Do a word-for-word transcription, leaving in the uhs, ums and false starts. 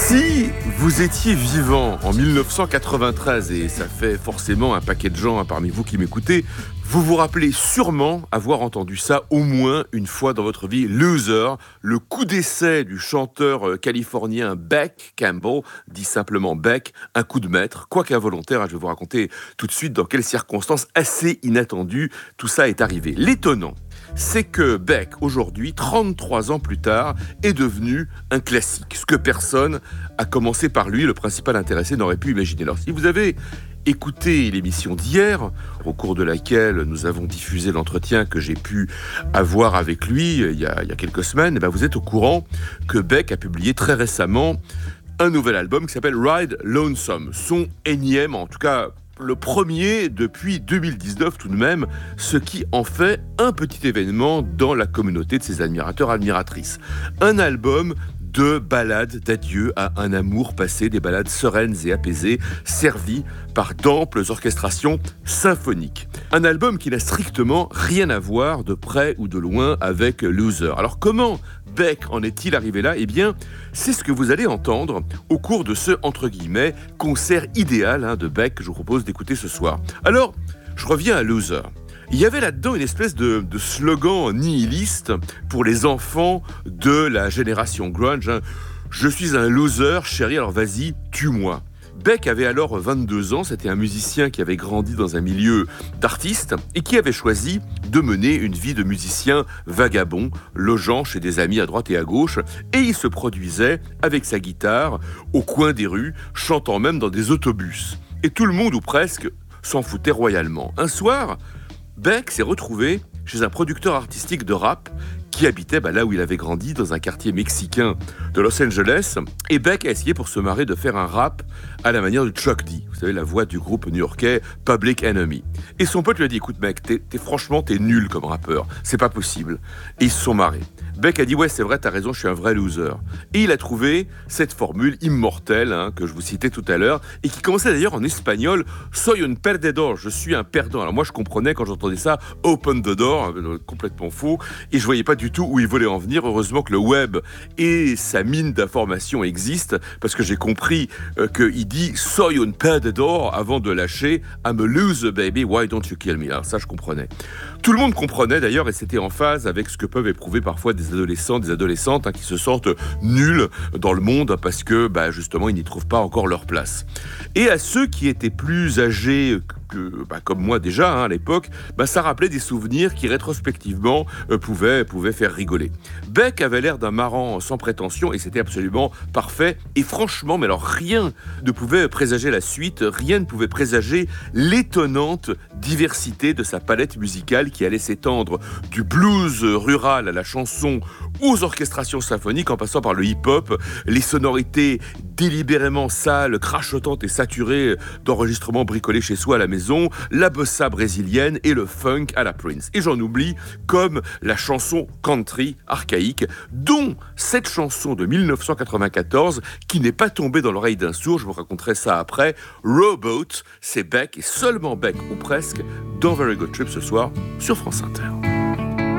Si vous étiez vivant en dix-neuf cent quatre-vingt-treize, et ça fait forcément un paquet de gens hein, parmi vous qui m'écoutez, vous vous rappelez sûrement avoir entendu ça au moins une fois dans votre vie. Loser, le coup d'essai du chanteur californien Beck Campbell, dit simplement Beck, un coup de maître, quoique involontaire. Je vais vous raconter tout de suite dans quelles circonstances assez inattendues tout ça est arrivé. L'étonnant, c'est que Beck, aujourd'hui, trente-trois ans plus tard, est devenu un classique. Ce que personne, à commencer par lui, le principal intéressé, n'aurait pu imaginer. Alors, si vous avez écouté l'émission d'hier, au cours de laquelle nous avons diffusé l'entretien que j'ai pu avoir avec lui il y a, il y a quelques semaines, eh bien vous êtes au courant que Beck a publié très récemment un nouvel album qui s'appelle Ride Lonesome, son énième, en tout cas le premier depuis deux mille dix-neuf tout de même, ce qui en fait un petit événement dans la communauté de ses admirateurs, admiratrices. Un album de ballades d'adieu à un amour passé, des ballades sereines et apaisées, servies par d'amples orchestrations symphoniques. Un album qui n'a strictement rien à voir de près ou de loin avec Loser. Alors comment Beck en est-il arrivé là ? Eh bien, c'est ce que vous allez entendre au cours de ce, entre guillemets, concert idéal hein, de Beck que je vous propose d'écouter ce soir. Alors, je reviens à Loser. Il y avait là-dedans une espèce de, de slogan nihiliste pour les enfants de la génération grunge. Hein. Je suis un loser, chérie, alors vas-y, tue-moi. Beck avait alors vingt-deux ans, c'était un musicien qui avait grandi dans un milieu d'artistes et qui avait choisi de mener une vie de musicien vagabond, logeant chez des amis à droite et à gauche, et il se produisait avec sa guitare au coin des rues, chantant même dans des autobus. Et tout le monde, ou presque, s'en foutait royalement. Un soir, Beck s'est retrouvé chez un producteur artistique de rap qui habitait bah, là où il avait grandi, dans un quartier mexicain de Los Angeles. Et Beck a essayé pour se marrer de faire un rap à la manière de Chuck D, vous savez, la voix du groupe new-yorkais Public Enemy. Et son pote lui a dit, écoute mec, t'es, t'es, franchement, t'es nul comme rappeur, c'est pas possible. Et ils se sont marrés. Beck a dit, ouais, c'est vrai, t'as raison, je suis un vrai loser. Et il a trouvé cette formule immortelle hein, que je vous citais tout à l'heure, et qui commençait d'ailleurs en espagnol, soy un perdedor, je suis un perdant. Alors moi, je comprenais quand j'entendais ça, open the door, complètement faux, et je voyais pas du tout où il voulait en venir. Heureusement que le web et sa mine d'informations existent, parce que j'ai compris euh, qu'il dit soy un perdedor avant de lâcher I'm a loser baby, why don't you kill me. Alors ça, je comprenais. Tout le monde comprenait d'ailleurs, et c'était en phase avec ce que peuvent éprouver parfois des adolescents, des adolescentes hein, qui se sentent nuls dans le monde parce que bah, justement ils n'y trouvent pas encore leur place. Et à ceux qui étaient plus âgés que, bah, comme moi déjà hein, à l'époque, bah, ça rappelait des souvenirs qui rétrospectivement euh, pouvaient, pouvaient faire rigoler. Beck avait l'air d'un marrant sans prétention et c'était absolument parfait. Et franchement, mais alors rien ne pouvait présager la suite, rien ne pouvait présager l'étonnante diversité de sa palette musicale qui allait s'étendre du blues rural à la chanson aux orchestrations symphoniques en passant par le hip-hop, les sonorités délibérément sales, crachotantes et saturées d'enregistrements bricolés chez soi à la maison, la bossa brésilienne et le funk à la Prince. Et j'en oublie comme la chanson country archaïque, dont cette chanson de dix-neuf cent quatre-vingt-quatorze qui n'est pas tombée dans l'oreille d'un sourd, je vous raconterai ça après. Rowboat, c'est Beck et seulement Beck ou presque dans Very Good Trip ce soir sur France Inter.